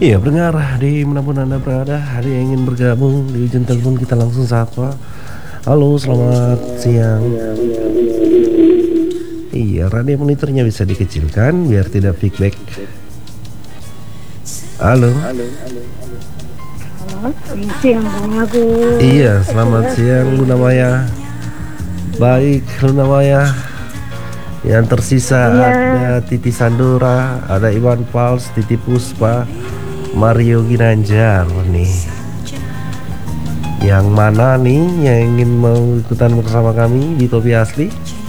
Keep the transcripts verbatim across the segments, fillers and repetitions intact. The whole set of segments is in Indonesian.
Iya, pendengar di manapun Anda berada, ada yang ingin bergabung di ujung telepon kita langsung sapa. Halo, selamat siang. Iya, radio monitornya bisa dikecilkan biar tidak feedback. Halo. Halo, selamat siang Bang Agus. Iya, selamat siang Luna Maya. Baik, Luna Maya. Yang tersisa Iya. ada Titi Sandora, ada Iwan Fals, Titi Puspa, Mario Ginanjar nih. Yang mana nih yang ingin mau ikutan bersama kami di Topi Asli?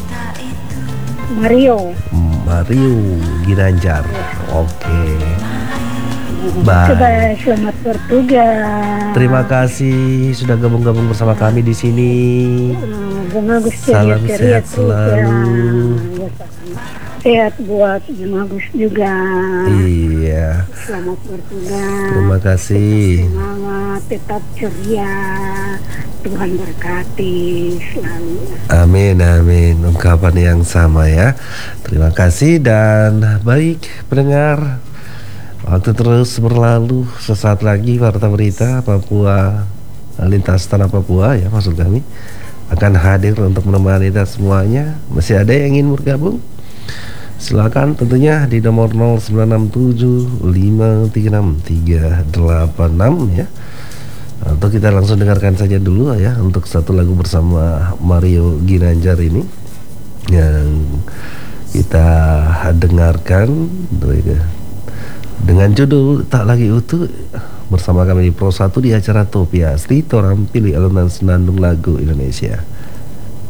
Mario. Mario Ginanjar. Oke. Coba Baik. selamat bertugas. Terima kasih sudah gabung-gabung bersama kami di sini. Hmm, Bang Agus Salam ceria-ceria sehat terus selalu. ya. Sehat buat Bang Agus juga. Iya. Selamat bertugas. Terima kasih. Semangat, tetap ceria. Tuhan berkati selalu. Amin, amin. Ungkapan yang sama ya. Terima kasih dan baik pendengar. Waktu terus berlalu, sesaat lagi Warta Berita Papua, lintas tanah Papua ya maksud kami, akan hadir untuk menemani kita semuanya. Masih ada yang ingin bergabung? Silakan tentunya di nomor nol sembilan enam tujuh lima tiga enam tiga delapan enam ya. Atau kita langsung dengarkan saja dulu ya untuk satu lagu bersama Mario Ginanjar ini yang kita dengarkan dengan judul Tak Lagi Utuh bersama kami di Pro satu di acara Topi Asli Torang Pilih Alunan Senandung Lagu Indonesia.